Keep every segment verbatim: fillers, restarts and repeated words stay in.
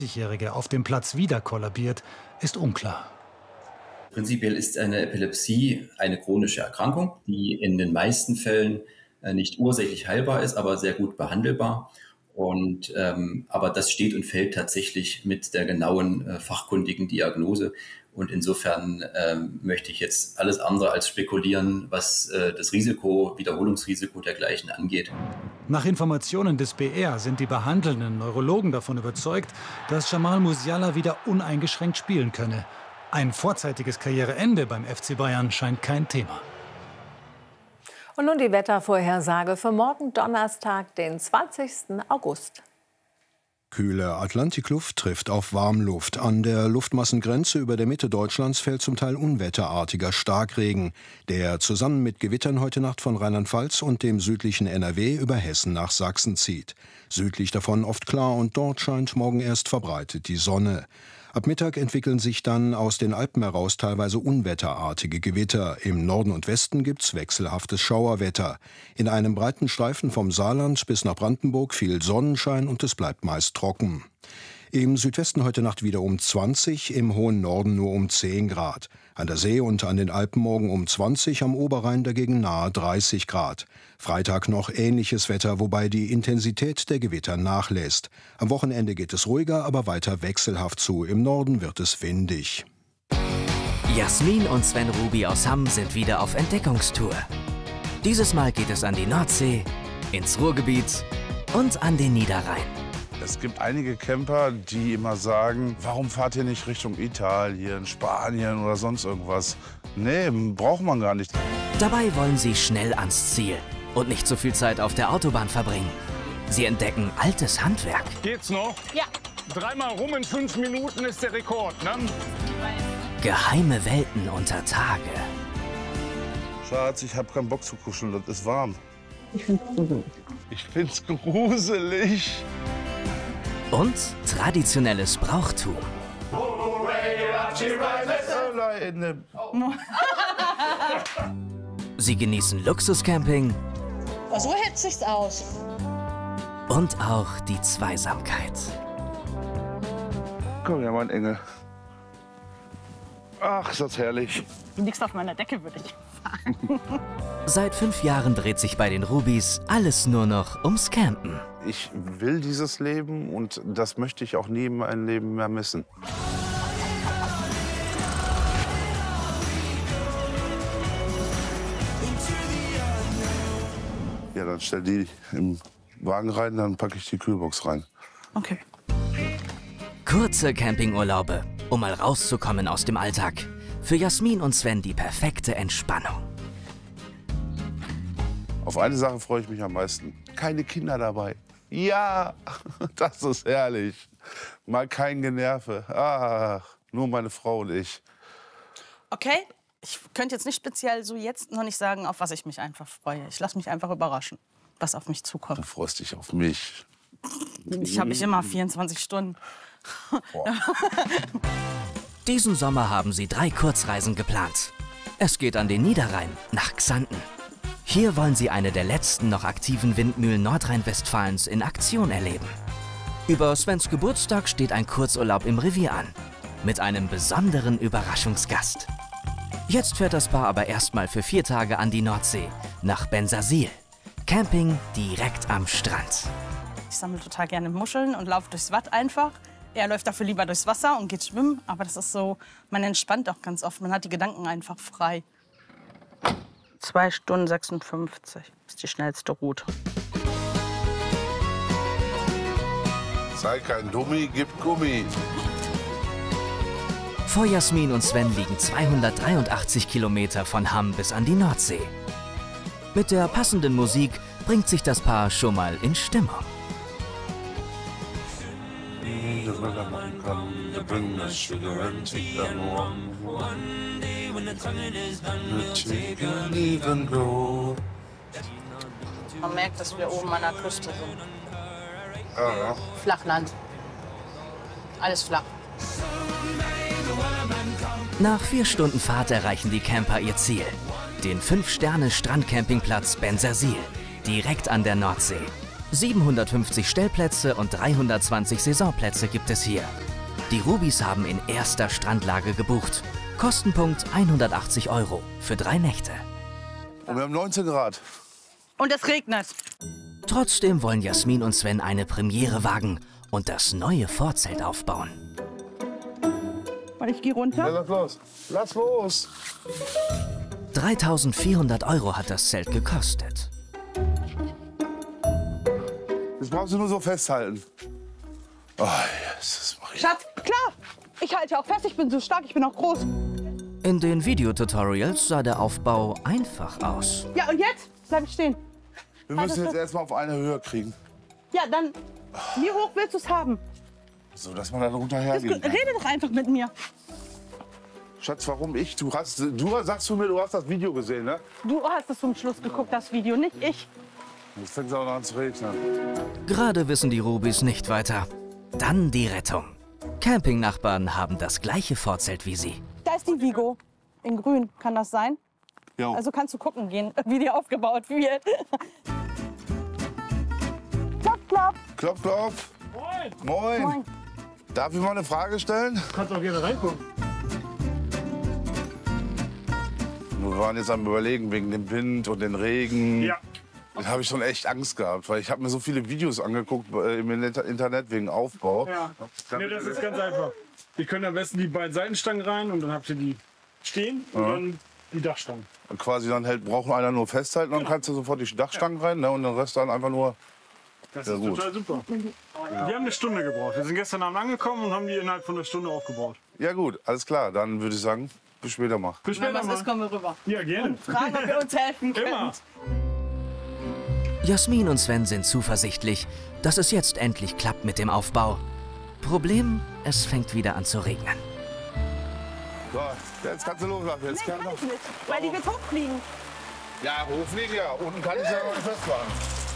Jährige auf dem Platz wieder kollabiert, ist unklar. Prinzipiell ist eine Epilepsie eine chronische Erkrankung, die in den meisten Fällen nicht ursächlich heilbar ist, aber sehr gut behandelbar. Und, ähm, aber das steht und fällt tatsächlich mit der genauen äh, fachkundigen Diagnose. Und insofern ähm, möchte ich jetzt alles andere als spekulieren, was äh, das Risiko, Wiederholungsrisiko dergleichen angeht. Nach Informationen des B R sind die behandelnden Neurologen davon überzeugt, dass Jamal Musiala wieder uneingeschränkt spielen könne. Ein vorzeitiges Karriereende beim F C Bayern scheint kein Thema. Und nun die Wettervorhersage für morgen Donnerstag, den zwanzigsten August. Kühle Atlantikluft trifft auf Warmluft. An der Luftmassengrenze über der Mitte Deutschlands fällt zum Teil unwetterartiger Starkregen, der zusammen mit Gewittern heute Nacht von Rheinland-Pfalz und dem südlichen N R W über Hessen nach Sachsen zieht. Südlich davon oft klar und dort scheint morgen erst verbreitet die Sonne. Ab Mittag entwickeln sich dann aus den Alpen heraus teilweise unwetterartige Gewitter. Im Norden und Westen gibt's wechselhaftes Schauerwetter. In einem breiten Streifen vom Saarland bis nach Brandenburg viel Sonnenschein und es bleibt meist trocken. Im Südwesten heute Nacht wieder um zwanzig, im hohen Norden nur um zehn Grad. An der See und an den Alpen morgen um zwanzig, am Oberrhein dagegen nahe dreißig Grad. Freitag noch ähnliches Wetter, wobei die Intensität der Gewitter nachlässt. Am Wochenende geht es ruhiger, aber weiter wechselhaft zu. Im Norden wird es windig. Jasmin und Sven Ruby aus Hamm sind wieder auf Entdeckungstour. Dieses Mal geht es an die Nordsee, ins Ruhrgebiet und an den Niederrhein. Es gibt einige Camper, die immer sagen, warum fahrt ihr nicht Richtung Italien, Spanien oder sonst irgendwas? Nee, braucht man gar nicht. Dabei wollen sie schnell ans Ziel und nicht so viel Zeit auf der Autobahn verbringen. Sie entdecken altes Handwerk. Geht's noch? Ja. Dreimal rum in fünf Minuten ist der Rekord, ne? Geheime Welten unter Tage. Schatz, ich hab keinen Bock zu kuscheln, das ist warm. Ich find's gruselig. Ich find's gruselig. Und traditionelles Brauchtum. Sie genießen Luxuscamping. So hält sich's aus. Und auch die Zweisamkeit. Komm her, mein Engel. Ach, ist das herrlich. Du liegst auf meiner Decke, würde ich sagen. Seit fünf Jahren dreht sich bei den Rubis alles nur noch ums Campen. Ich will dieses Leben und das möchte ich auch nie in meinem Leben mehr missen. Ja, dann stell die im Wagen rein, dann packe ich die Kühlbox rein. Okay. Kurze Campingurlaube, um mal rauszukommen aus dem Alltag. Für Jasmin und Sven die perfekte Entspannung. Auf eine Sache freue ich mich am meisten. Keine Kinder dabei. Ja, das ist herrlich. Mal kein Generve. Ach, nur meine Frau und ich. Okay, ich könnte jetzt nicht speziell so jetzt noch nicht sagen, auf was ich mich einfach freue. Ich lasse mich einfach überraschen, was auf mich zukommt. Du freust dich auf mich. Ich habe mich immer vierundzwanzig Stunden. Diesen Sommer haben sie drei Kurzreisen geplant. Es geht an den Niederrhein, nach Xanten. Hier wollen sie eine der letzten noch aktiven Windmühlen Nordrhein-Westfalens in Aktion erleben. Über Svens Geburtstag steht ein Kurzurlaub im Revier an. Mit einem besonderen Überraschungsgast. Jetzt fährt das Paar aber erstmal für vier Tage an die Nordsee, nach Bensersiel. Camping direkt am Strand. Ich sammle total gerne Muscheln und laufe durchs Watt einfach. Er läuft dafür lieber durchs Wasser und geht schwimmen. Aber das ist so, man entspannt auch ganz oft. Man hat die Gedanken einfach frei. zwei Stunden sechsundfünfzig ist die schnellste Route. Sei kein Dummi, gib Gummi. Vor Jasmin und Sven liegen zweihundertdreiundachtzig Kilometer von Hamm bis an die Nordsee. Mit der passenden Musik bringt sich das Paar schon mal in Stimmung. Man merkt, dass wir oben an der Küste sind. Ja. Flachland. Alles flach. Nach vier Stunden Fahrt erreichen die Camper ihr Ziel. Den fünf Sterne Strandcampingplatz Bensersiel, direkt an der Nordsee. siebenhundertfünfzig Stellplätze und dreihundertzwanzig Saisonplätze gibt es hier. Die Rubis haben in erster Strandlage gebucht. Kostenpunkt hundertachtzig Euro für drei Nächte. Und wir haben neunzehn Grad. Und es regnet. Trotzdem wollen Jasmin und Sven eine Premiere wagen und das neue Vorzelt aufbauen. Ich gehe runter. Ja, lass los. Lass los. dreitausendvierhundert Euro hat das Zelt gekostet. Das brauchst du nur so festhalten. Oh, Jesus Maria. Schatz, klar. Ich halte auch fest, ich bin so stark, ich bin auch groß. In den Videotutorials sah der Aufbau einfach aus. Ja, und jetzt? Bleib ich stehen. Wir müssen jetzt erstmal auf eine Höhe kriegen. Ja, dann, wie hoch willst du es haben? So, dass man dann runterhergehen kann. Rede doch einfach mit mir. Schatz, warum ich? Du, hast, du sagst zu mir, du hast das Video gesehen, ne? Du hast es zum Schluss geguckt, das Video, nicht ich. Jetzt fängt es auch noch an zu regnen. Gerade wissen die Rubis nicht weiter. Dann die Rettung. Campingnachbarn haben das gleiche Vorzelt wie sie. Da ist die Vigo. In grün, kann das sein? Ja. Also kannst du gucken gehen, wie die aufgebaut wird. Klopf, klopf. Klopf, klopf. Moin. Moin. Moin. Darf ich mal eine Frage stellen? Du kannst auch gerne reingucken. Wir waren jetzt am Überlegen wegen dem Wind und dem Regen. Ja. Da habe ich schon echt Angst gehabt, weil ich habe mir so viele Videos angeguckt äh, im Internet wegen Aufbau. Ja. Nee, das ist ganz einfach. Ihr könnt am besten die beiden Seitenstangen rein und dann habt ihr die stehen und Ja. dann die Dachstangen. Und quasi dann hält, braucht einer nur festhalten, dann kannst du sofort die Dachstangen rein, ne, und den Rest dann einfach nur. Das Ja, ist gut. total super. Wir haben eine Stunde gebraucht. Wir sind gestern Abend angekommen und haben die innerhalb von einer Stunde aufgebaut. Ja gut, alles klar, dann würde ich sagen, bis später mal. Bis Wenn später was mal. ist, kommen wir rüber. Ja, gerne. Fragen, ob ihr uns helfen könnt. Immer. Jasmin und Sven sind zuversichtlich, dass es jetzt endlich klappt mit dem Aufbau. Problem, es fängt wieder an zu regnen. So, jetzt kannst du loslassen. Jetzt Nee, kann kann ich nicht, weil die wird hochfliegen. Ja, hochfliegen, ja. Unten kann ich ja noch nicht festmachen.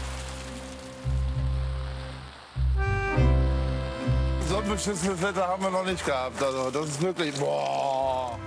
So ein beschissenes Wetter haben wir noch nicht gehabt. Also, das ist wirklich. Boah.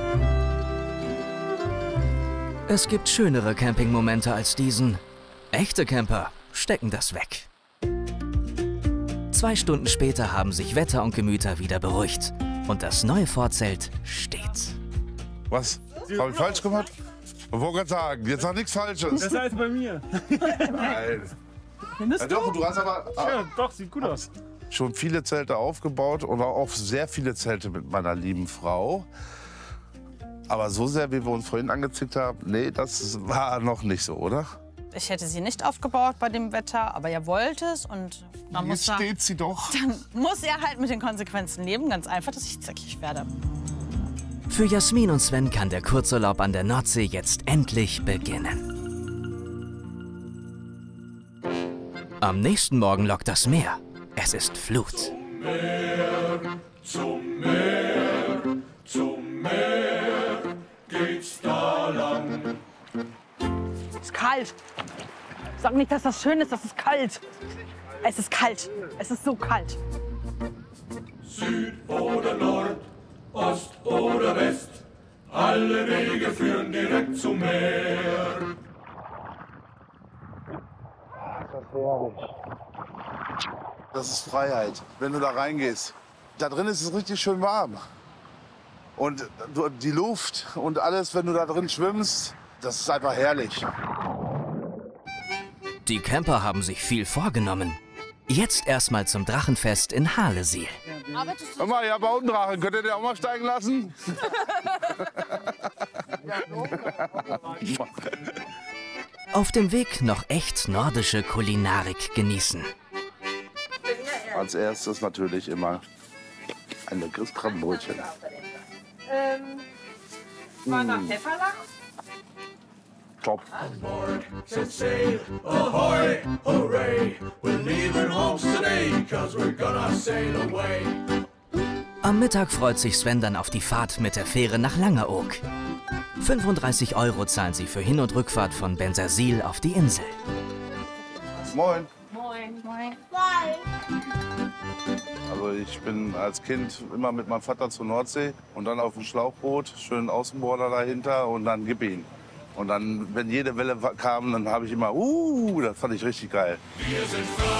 Es gibt schönere Campingmomente als diesen. Echte Camper stecken das weg. Zwei Stunden später haben sich Wetter und Gemüter wieder beruhigt. Und das neue Vorzelt steht. Was? Habe ich falsch gemacht? Ich wollte gerade sagen, jetzt noch nichts Falsches. Besser als bei mir. Nein. Findest Ja, doch, du hast aber Ja, doch, sieht gut aus. schon viele Zelte aufgebaut und auch sehr viele Zelte mit meiner lieben Frau. Aber so sehr, wie wir uns vorhin angezickt haben, nee, das war noch nicht so, oder? Ich hätte sie nicht aufgebaut bei dem Wetter, aber ihr wollt es und dann muss, Jetzt er, steht sie doch. dann muss er halt mit den Konsequenzen leben. Ganz einfach, dass ich zickig werde. Für Jasmin und Sven kann der Kurzurlaub an der Nordsee jetzt endlich beginnen. Am nächsten Morgen lockt das Meer. Es ist Flut. Zum Meer, zum Meer geht's da lang. Es ist kalt. Sag nicht, dass das schön ist, das ist kalt. Es ist kalt. Es ist so kalt. Süd oder Nord, Ost oder West, alle Wege führen direkt zum Meer. Das ist Freiheit, wenn du da reingehst. Da drin ist es richtig schön warm. Und du- die Luft und alles, wenn du da drin schwimmst, das ist einfach herrlich. Die Camper haben sich viel vorgenommen. Jetzt erstmal zum Drachenfest in Harlesiel. Hör mal, ihr habt auch einen Drachen. Könnt ihr den auch mal steigen lassen? Auf dem Weg noch echt nordische Kulinarik genießen. Als erstes natürlich immer ein leckeres Krabbenbrötchen. Ähm, war da Pfefferlachs? Top. Set sail, ahoy, hooray, we're leaving home today, cause we're gonna sail away. Am Mittag freut sich Sven dann auf die Fahrt mit der Fähre nach Langeoog. fünfunddreißig Euro zahlen sie für Hin- und Rückfahrt von Bensersiel auf die Insel. Moin. Moin. Moin. Also ich bin als Kind immer mit meinem Vater zur Nordsee und dann auf dem Schlauchboot, schön Außenborder dahinter und dann gib ihn. Und dann, wenn jede Welle kam, dann habe ich immer, uh, das fand ich richtig geil. Wir sind